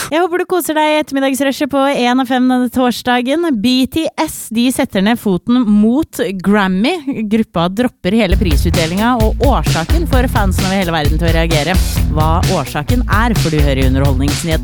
Jeg håper du koser deg i ettermiddagsrushet på 1 av 5 denne torsdagen. BTS, de setter ned foten mot Grammy. Gruppa dropper hele prisutdelingen, og årsaken for fansen over hele verden til å reagere. Hva årsaken er, får du høre i Underholdningsnyhetene.